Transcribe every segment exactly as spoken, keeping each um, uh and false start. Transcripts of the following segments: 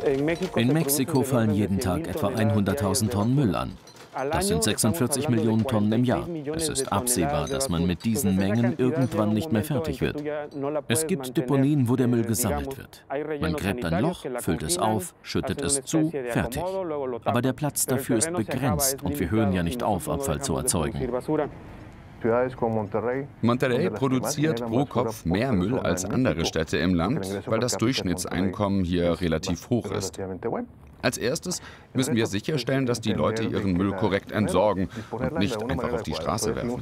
In Mexiko fallen jeden Tag etwa hunderttausend Tonnen Müll an. Das sind sechsundvierzig Millionen Tonnen im Jahr. Es ist absehbar, dass man mit diesen Mengen irgendwann nicht mehr fertig wird. Es gibt Deponien, wo der Müll gesammelt wird. Man gräbt ein Loch, füllt es auf, schüttet es zu, fertig. Aber der Platz dafür ist begrenzt und wir hören ja nicht auf, Abfall zu erzeugen. Monterrey produziert pro Kopf mehr Müll als andere Städte im Land, weil das Durchschnittseinkommen hier relativ hoch ist. Als erstes müssen wir sicherstellen, dass die Leute ihren Müll korrekt entsorgen und nicht einfach auf die Straße werfen.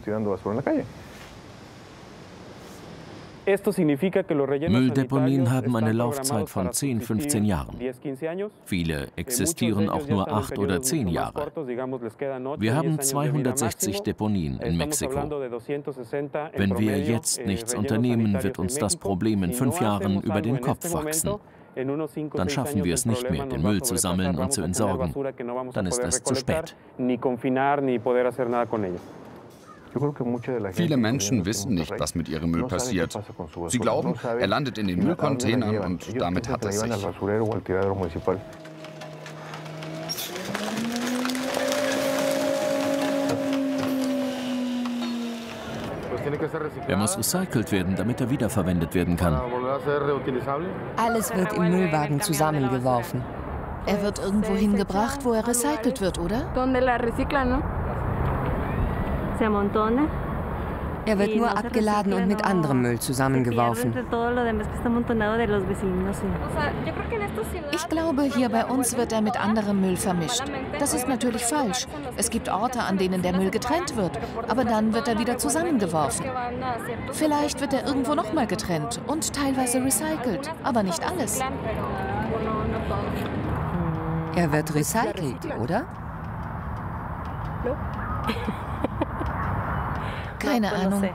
Mülldeponien haben eine Laufzeit von zehn, fünfzehn Jahren. Viele existieren auch nur acht oder zehn Jahre. Wir haben zweihundertsechzig Deponien in Mexiko. Wenn wir jetzt nichts unternehmen, wird uns das Problem in fünf Jahren über den Kopf wachsen. Dann schaffen wir es nicht mehr, den Müll zu sammeln und zu entsorgen. Dann ist es zu spät. Viele Menschen wissen nicht, was mit ihrem Müll passiert. Sie glauben, er landet in den Müllcontainern und damit hat es sich. Er muss recycelt werden, damit er wiederverwendet werden kann. Alles wird im Müllwagen zusammengeworfen. Er wird irgendwo hingebracht, wo er recycelt wird, oder? Er wird nur abgeladen und mit anderem Müll zusammengeworfen. Ich glaube, hier bei uns wird er mit anderem Müll vermischt. Das ist natürlich falsch. Es gibt Orte, an denen der Müll getrennt wird, aber dann wird er wieder zusammengeworfen. Vielleicht wird er irgendwo nochmal getrennt und teilweise recycelt, aber nicht alles. Er wird recycelt, oder? Keine Ahnung.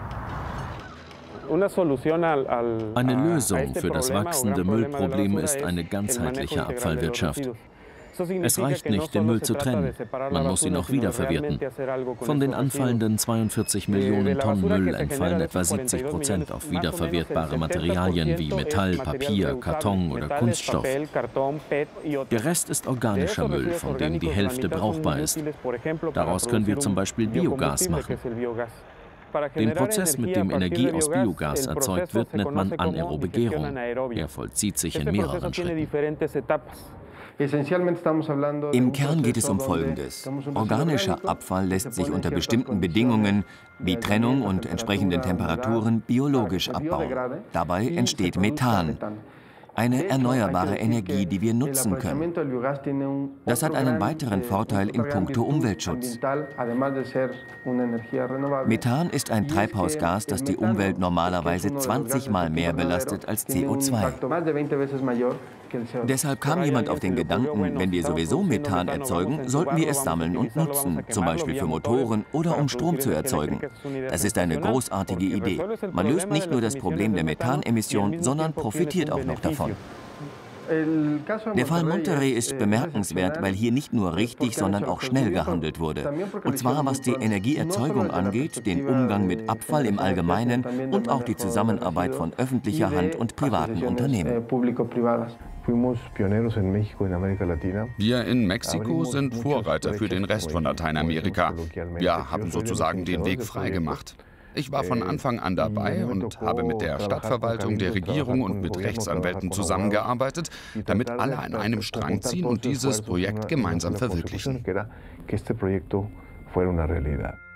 Eine Lösung für das wachsende Müllproblem ist eine ganzheitliche Abfallwirtschaft. Es reicht nicht, den Müll zu trennen. Man muss ihn auch wiederverwerten. Von den anfallenden zweiundvierzig Millionen Tonnen Müll entfallen etwa siebzig Prozent auf wiederverwertbare Materialien wie Metall, Papier, Karton oder Kunststoff. Der Rest ist organischer Müll, von dem die Hälfte brauchbar ist. Daraus können wir zum Beispiel Biogas machen. Den Prozess, mit dem Energie aus Biogas erzeugt wird, nennt man anaerobe Gärung. Er vollzieht sich in mehreren Schritten. Im Kern geht es um Folgendes. Organischer Abfall lässt sich unter bestimmten Bedingungen wie Trennung und entsprechenden Temperaturen biologisch abbauen. Dabei entsteht Methan. Eine erneuerbare Energie, die wir nutzen können. Das hat einen weiteren Vorteil in puncto Umweltschutz. Methan ist ein Treibhausgas, das die Umwelt normalerweise zwanzig Mal mehr belastet als C O zwei. Deshalb kam jemand auf den Gedanken, wenn wir sowieso Methan erzeugen, sollten wir es sammeln und nutzen, zum Beispiel für Motoren oder um Strom zu erzeugen. Das ist eine großartige Idee. Man löst nicht nur das Problem der Methanemission, sondern profitiert auch noch davon. Der Fall Monterrey ist bemerkenswert, weil hier nicht nur richtig, sondern auch schnell gehandelt wurde. Und zwar was die Energieerzeugung angeht, den Umgang mit Abfall im Allgemeinen und auch die Zusammenarbeit von öffentlicher Hand und privaten Unternehmen. Wir in Mexiko sind Vorreiter für den Rest von Lateinamerika. Wir haben sozusagen den Weg freigemacht. Ich war von Anfang an dabei und habe mit der Stadtverwaltung, der Regierung und mit Rechtsanwälten zusammengearbeitet, damit alle an einem Strang ziehen und dieses Projekt gemeinsam verwirklichen.